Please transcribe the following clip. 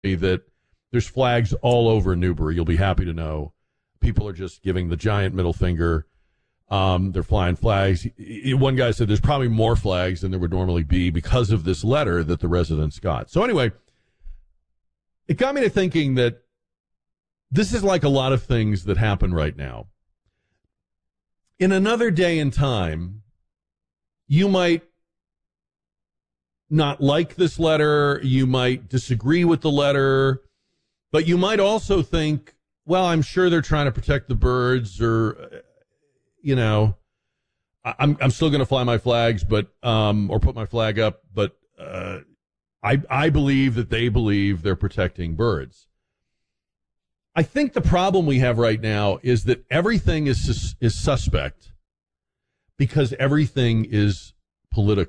that there's flags all over Newbury. You'll be happy to know. People are just giving the giant middle finger. They're flying flags. One guy said there's probably more flags than there would normally be because of this letter that the residents got. So anyway, it got me to thinking that this is like a lot of things that happen right now. In another day and time, you might not like this letter, you might disagree with the letter, but you might also think, well, I'm sure they're trying to protect the birds, or, you know, I'm still going to fly my flags, but or put my flag up, but I believe that they believe they're protecting birds. I think the problem we have right now is that everything is suspect because everything is political.